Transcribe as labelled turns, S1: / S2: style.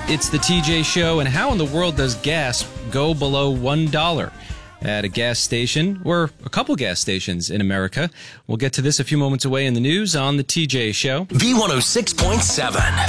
S1: It's the TJ Show, and how in the world does gas go below $1 at a gas station or a couple gas stations in America? We'll get to this a few moments away in the news on the TJ Show.
S2: V106.7.